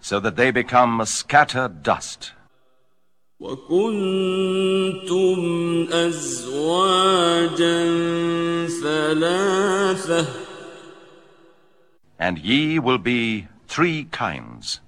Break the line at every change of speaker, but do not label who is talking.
so that they become scattered dust.
وَكُنْتُمْ أَزْوَاجًا ثَلَاثَةً.
And ye will be 3 kinds.